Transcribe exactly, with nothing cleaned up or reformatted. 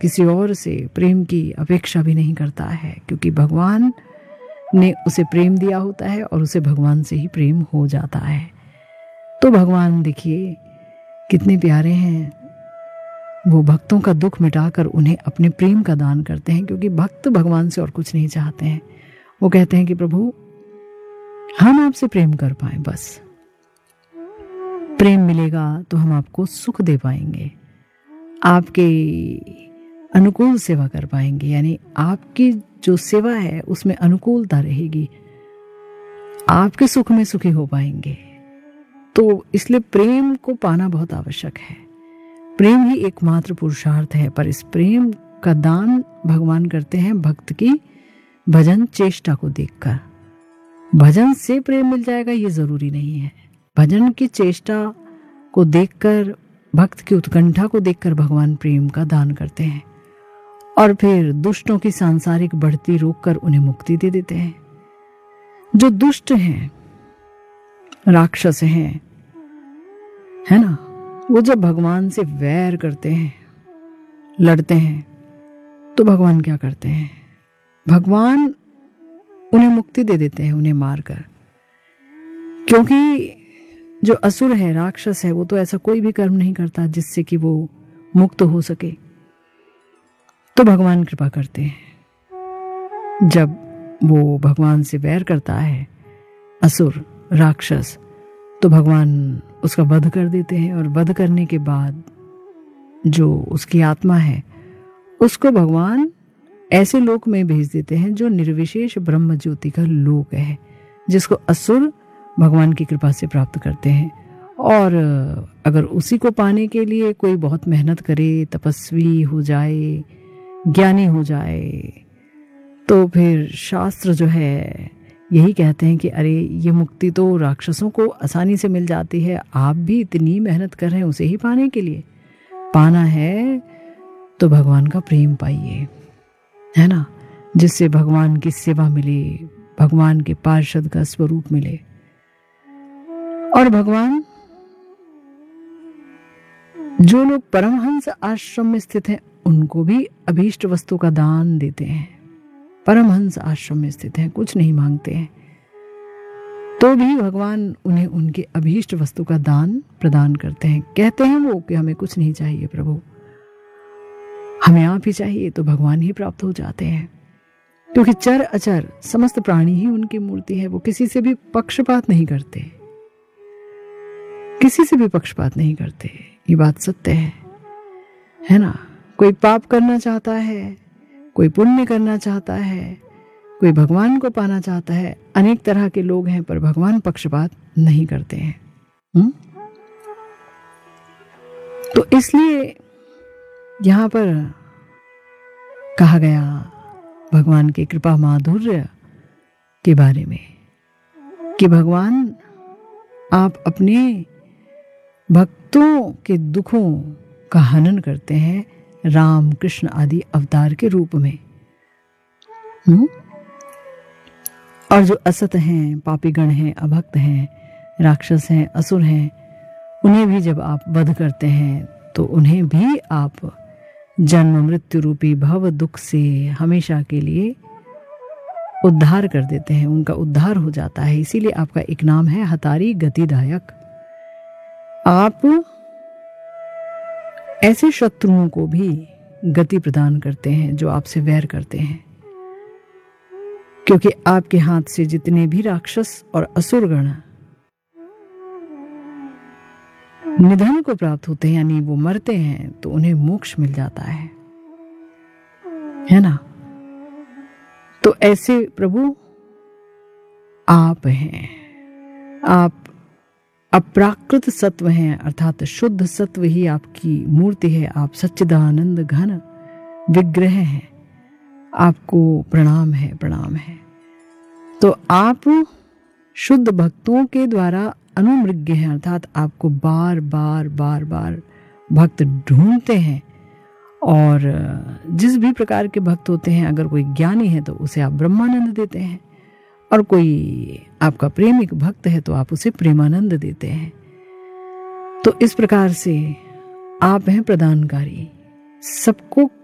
किसी और से प्रेम की अपेक्षा भी नहीं करता है, क्योंकि भगवान ने उसे प्रेम दिया होता है और उसे भगवान से ही प्रेम हो जाता है। तो भगवान देखिए कितने प्यारे हैं, वो भक्तों का दुख मिटाकर उन्हें अपने प्रेम का दान करते हैं, क्योंकि भक्त भगवान से और कुछ नहीं चाहते हैं। वो कहते हैं कि प्रभु हम आपसे प्रेम कर पाए, बस प्रेम मिलेगा तो हम आपको सुख दे पाएंगे, आपके अनुकूल सेवा कर पाएंगे, यानी आपकी जो सेवा है उसमें अनुकूलता रहेगी, आपके सुख में सुखी हो पाएंगे। तो इसलिए प्रेम को पाना बहुत आवश्यक है। प्रेम ही एकमात्र पुरुषार्थ है, पर इस प्रेम का दान भगवान करते हैं भक्त की भजन चेष्टा को देखकर। भजन से प्रेम मिल जाएगा ये जरूरी नहीं है। भजन की चेष्टा को देखकर, भक्त की उत्कंठा को देखकर भगवान प्रेम का दान करते हैं और फिर दुष्टों की सांसारिक बढ़ती रोककर उन्हें मुक्ति दे देते हैं। जो दुष्ट हैं, राक्षस हैं, है ना, वो जब भगवान से वैर करते हैं, लड़ते हैं, तो भगवान क्या करते हैं? भगवान उन्हें मुक्ति दे देते हैं, उन्हें मारकर। क्योंकि जो असुर है, राक्षस है, वो तो ऐसा कोई भी कर्म नहीं करता जिससे कि वो मुक्त हो सके। तो भगवान कृपा करते हैं। जब वो भगवान से वैर करता है असुर, राक्षस, तो भगवान उसका वध कर देते हैं और वध करने के बाद जो उसकी आत्मा है उसको भगवान ऐसे लोक में भेज देते हैं जो निर्विशेष ब्रह्म ज्योति का लोक है, जिसको असुर भगवान की कृपा से प्राप्त करते हैं। और अगर उसी को पाने के लिए कोई बहुत मेहनत करे, तपस्वी हो जाए, ज्ञानी हो जाए, तो फिर शास्त्र जो है यही कहते हैं कि अरे ये मुक्ति तो राक्षसों को आसानी से मिल जाती है, आप भी इतनी मेहनत कर रहे हैं उसे ही पाने के लिए। पाना है तो भगवान का प्रेम पाइए, है ना, जिससे भगवान की सेवा मिले, भगवान के पार्षद का स्वरूप मिले। और भगवान, जो लोग परमहंस आश्रम में स्थित हैं उनको भी अभीष्ट वस्तु का दान देते हैं। परमहंस आश्रम में स्थित हैं, कुछ नहीं मांगते हैं, तो भी भगवान उन्हें उनके अभीष्ट वस्तु का दान प्रदान करते हैं। कहते हैं वो कि हमें कुछ नहीं चाहिए प्रभु, हमें आप ही चाहिए, तो भगवान ही प्राप्त हो जाते हैं। क्योंकि चर अचर समस्त प्राणी ही उनकी मूर्ति है। वो किसी से भी पक्षपात नहीं करते, किसी से भी पक्षपात नहीं करते, ये बात सत्य है, है ना। कोई पाप करना चाहता है, कोई पुण्य करना चाहता है, कोई भगवान को पाना चाहता है, अनेक तरह के लोग हैं, पर भगवान पक्षपात नहीं करते हैं। हुँ? तो इसलिए यहां पर कहा गया भगवान की कृपा माधुर्य के बारे में कि भगवान आप अपने भक्तों के दुखों का हनन करते हैं राम कृष्ण आदि अवतार के रूप में। हुँ? और जो असत हैं, पापीगण हैं, अभक्त हैं, राक्षस हैं, असुर हैं, उन्हें भी जब आप वध करते हैं तो उन्हें भी आप जन्म मृत्यु रूपी भव दुख से हमेशा के लिए उद्धार कर देते हैं, उनका उद्धार हो जाता है। इसीलिए आपका एक नाम है हतारी गतिदायक। आप ऐसे शत्रुओं को भी गति प्रदान करते हैं जो आपसे वैर करते हैं, क्योंकि आपके हाथ से जितने भी राक्षस और असुरगण निधन को प्राप्त होते हैं, यानी वो मरते हैं, तो उन्हें मोक्ष मिल जाता है, है ना। तो ऐसे प्रभु आप हैं। आप अप्राकृत सत्व हैं, अर्थात शुद्ध सत्व ही आपकी मूर्ति है। आप सच्चिदानंद घन विग्रह हैं। आपको प्रणाम है, प्रणाम है। तो आप शुद्ध भक्तों के द्वारा अनुमृग्य हैं, अर्थात आपको बार बार बार बार भक्त ढूंढते हैं। और जिस भी प्रकार के भक्त होते हैं, अगर कोई ज्ञानी है तो उसे आप ब्रह्मानंद देते हैं, और कोई आपका प्रेमिक भक्त है तो आप उसे प्रेमानंद देते हैं। तो इस प्रकार से आप हैं प्रदानकारी, सबको